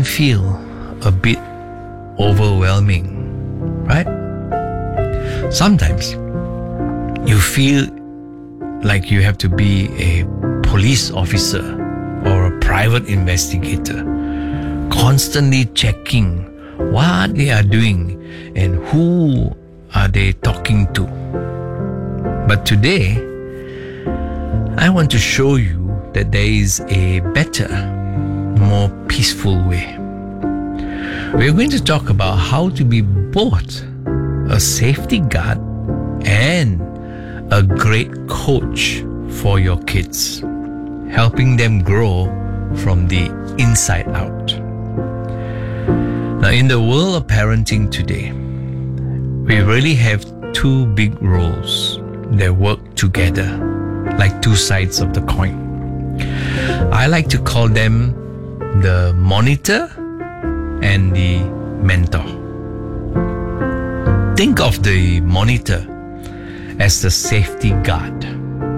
feel a bit overwhelming, right? Sometimes you feel like you have to be a police officer or a private investigator, constantly checking what they are doing and who are they talking to. But today, I want to show you that there is a better, more peaceful way. We're going to talk about how to be both a safety guard and a great coach for your kids, helping them grow from the inside out. Now, in the world of parenting today, we really have two big roles that work together like two sides of the coin. I like to call them the monitor and the mentor. Think of the monitor as the safety guard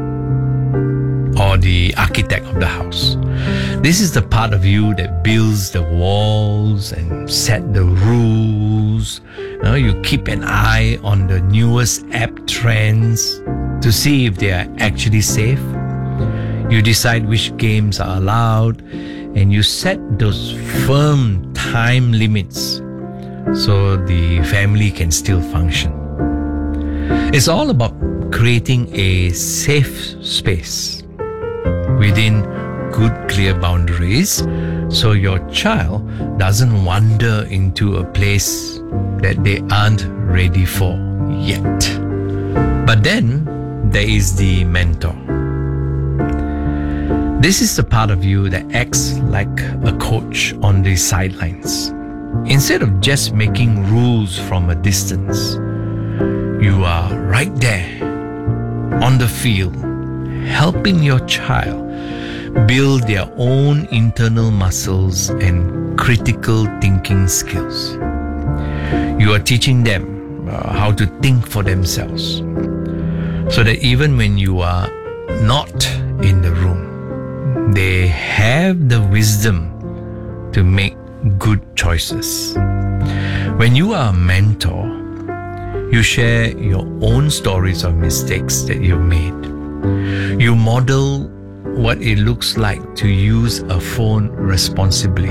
or the architect of the house. This is the part of you that builds the walls and set the rules. You keep an eye on the newest app trends to see if they are actually safe. You decide which games are allowed and you set those firm time limits so the family can still function. It's all about creating a safe space within good, clear boundaries so your child doesn't wander into a place that they aren't ready for yet. But then there is the mentor. This is the part of you that acts like a coach on the sidelines. Instead of just making rules from a distance, you are right there on the field, helping your child build their own internal muscles and critical thinking skills. You are teaching them how to think for themselves, so that even when you are not in the room, they have the wisdom to make good choices. When you are a mentor, you share your own stories of mistakes that you've made. You model what it looks like to use a phone responsibly.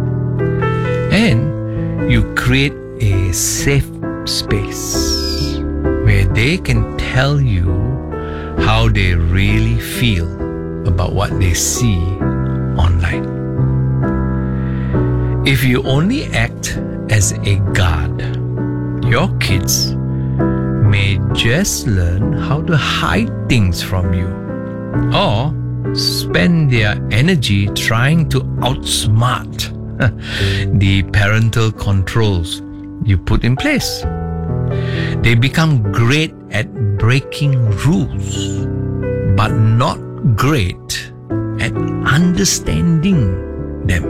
And you create a safe space where they can tell you how they really feel about what they see online. If you only act as a guard, your kids may just learn how to hide things from you or spend their energy trying to outsmart the parental controls you put in place. They become great at breaking rules, but not great at understanding them.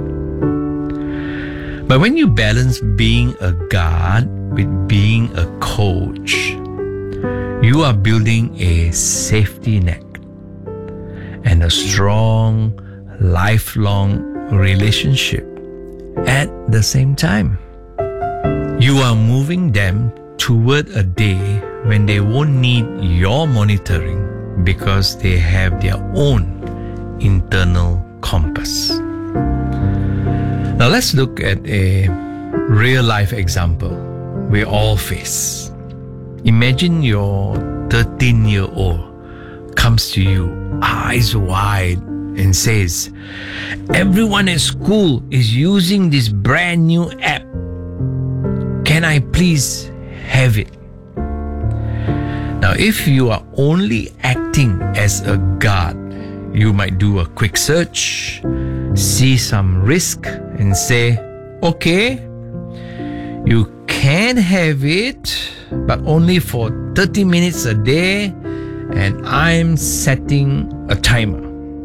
But when you balance being a guard with being a coach, you are building a safety net and a strong, lifelong relationship at the same time. You are moving them toward a day when they won't need your monitoring because they have their own internal compass. Now let's look at a real-life example we all face. Imagine your 13-year-old comes to you, eyes wide, and says, "Everyone at school is using this brand new app. Can I please have it?" Now, if you are only acting as a guard, you might do a quick search, see some risk, and say, "Okay, you can have it, but only for 30 minutes a day, and I'm setting a timer."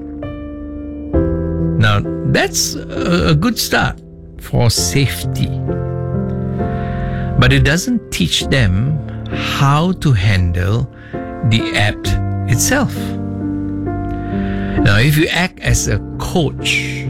Now, that's a good start for safety. But it doesn't teach them how to handle the app itself. Now, if you act as a coach,